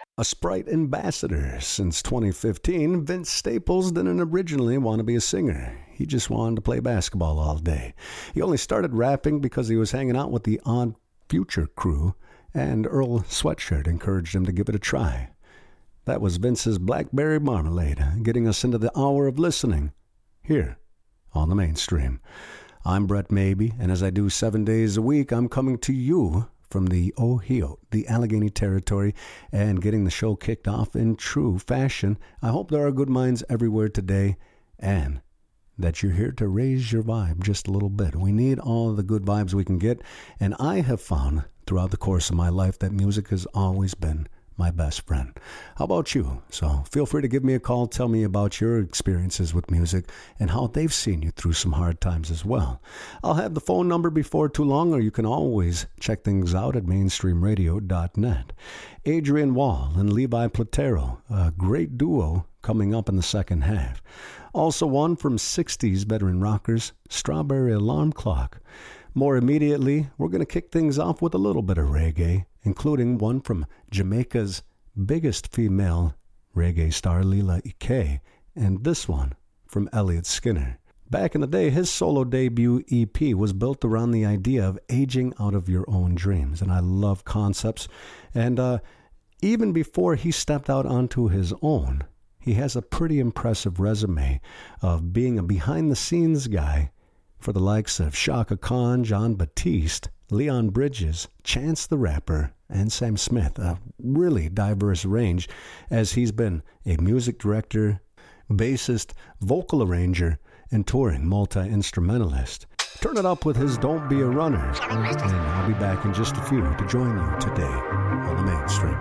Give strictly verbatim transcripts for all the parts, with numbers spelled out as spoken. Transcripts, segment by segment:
A Sprite ambassador since twenty fifteen, Vince Staples didn't originally want to be a singer. He just wanted to play basketball all day. He only started rapping because he was hanging out with the Odd Future crew, and Earl Sweatshirt encouraged him to give it a try. That was Vince's Blackberry Marmalade, getting us into the hour of listening, here on the Mainstream. I'm Brett Mabee, and as I do seven days a week, I'm coming to you from the Ohio, the Allegheny Territory, and getting the show kicked off in true fashion. I hope there are good minds everywhere today, and that you're here to raise your vibe just a little bit. We need all the good vibes we can get, and I have found throughout the course of my life that music has always been my best friend. How about you? So feel free to give me a call. Tell me about your experiences with music and how they've seen you through some hard times as well. I'll have the phone number before too long, or you can always check things out at mainstream radio dot net. Adrian Wall and Levi Platero, a great duo coming up in the second half. Also one from sixties veteran rockers, Strawberry Alarm Clock. More immediately, we're going to kick things off with a little bit of reggae, including one from Jamaica's biggest female reggae star, Lila Ike, and this one from Elliot Skinner. Back in the day, his solo debut E P was built around the idea of aging out of your own dreams, and I love concepts. And uh, even before he stepped out onto his own, he has a pretty impressive resume of being a behind-the-scenes guy for the likes of Shaka Khan, John Batiste, Leon Bridges, Chance the Rapper, and Sam Smith. A really diverse range, as he's been a music director, bassist, vocal arranger, and touring multi-instrumentalist. Turn it up with his Don't Be a Runner, and I'll be back in just a few to join you today on the Mainstream.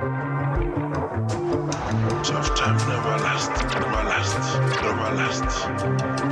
Tough time never lasts, never lasts, never lasts.